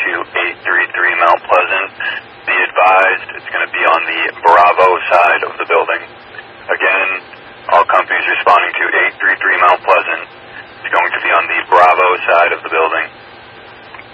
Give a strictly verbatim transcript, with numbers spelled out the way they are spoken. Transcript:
two eight three three Mount Pleasant. Be advised, it's going to be on the Bravo side.